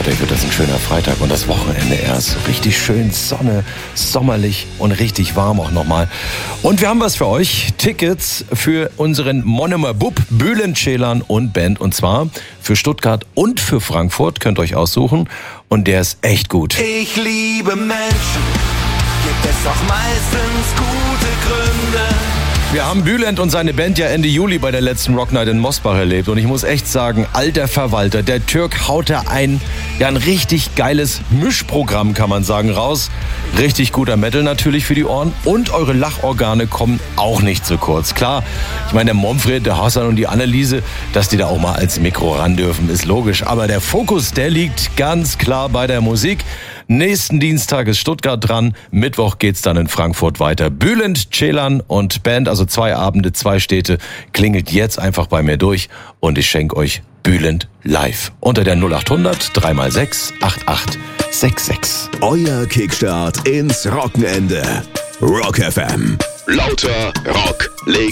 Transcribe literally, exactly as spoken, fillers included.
Gott, ey, wird das ein schöner Freitag und das Wochenende erst. Richtig schön Sonne, sommerlich und richtig warm auch nochmal. Und wir haben was für euch. Tickets für unseren Monomer Bub, Bülent Ceylan und Band. Und zwar für Stuttgart und für Frankfurt. Könnt ihr euch aussuchen. Und der ist echt gut. Ich liebe Menschen, gibt es auch meistens gute Gründe. Wir haben Bülent und seine Band ja Ende Juli bei der letzten Rock Night in Mosbach erlebt. Und ich muss echt sagen, alter Verwalter, der Türk haut da ein, ja, ein richtig geiles Mischprogramm, kann man sagen, raus. Richtig guter Metal natürlich für die Ohren. Und eure Lachorgane kommen auch nicht zu kurz. Klar, ich meine, der Momfred, der Hassan und die Anneliese, dass die da auch mal als Mikro ran dürfen, ist logisch. Aber der Fokus, der liegt ganz klar bei der Musik. Nächsten Dienstag ist Stuttgart dran. Mittwoch geht's dann in Frankfurt weiter. Bülent, Ceylan und Band, also zwei Abende, zwei Städte. Klingelt jetzt einfach bei mir durch und ich schenke euch Bülent live. Unter der null acht hundert drei mal sechs acht acht sechs sechs. Euer Kickstart ins Wochenende. Rock F M. Lauter Rock legt